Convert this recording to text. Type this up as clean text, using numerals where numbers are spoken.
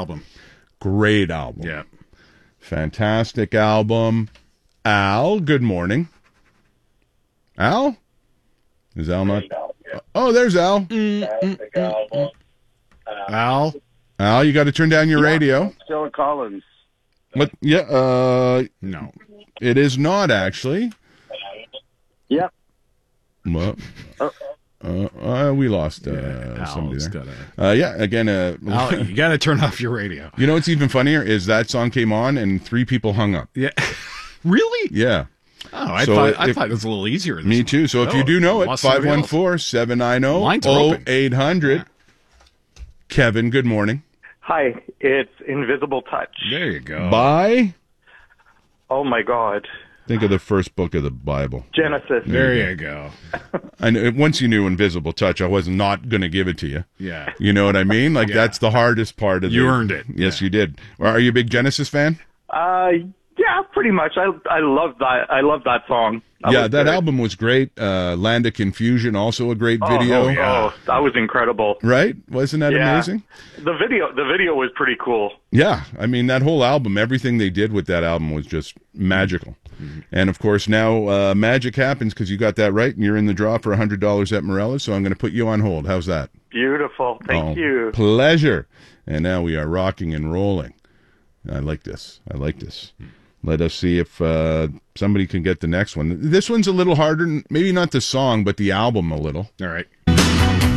album. Great album. Yeah. Fantastic album. Al, good morning. Al? Is Al not? Oh, there's Al. Al? Al, you got to turn down your radio. Phil Collins. What? Yeah, No. it is not actually. Yep. Well, we lost somebody Al's there. gotta, Yeah, again, Al, you got to turn off your radio. you know what's even funnier is that song came on and 3 people hung up. Yeah. Really? Yeah. Oh, I So thought if- it was a little easier. Me too. So if you do know it, lost somebody else. 514-790-0800. Kevin, good morning. Hi, it's Invisible Touch. There you go. By? Oh my God. Think of the first book of the Bible. Genesis. There you go. I know, once you knew Invisible Touch, I was not going to give it to you. Yeah. You know what I mean? Like, Yeah. that's the hardest part of it. You earned it. Yes, you did. Are you a big Genesis fan? Yeah, pretty much. I love that. I love that song. Yeah, that album was great. Land of Confusion, also a great video. Oh, that was incredible. Right? Wasn't that Yeah. amazing? The video was pretty cool. Yeah. I mean, that whole album, everything they did with that album was just magical. Mm-hmm. And, of course, now magic happens because you got that right, and you're in the draw for $100 at Morella's, so I'm going to put you on hold. How's that? Beautiful. Thank you. Pleasure. And now we are rocking and rolling. I like this. Let us see if somebody can get the next one. This one's a little harder, maybe not the song, but the album a little. All right.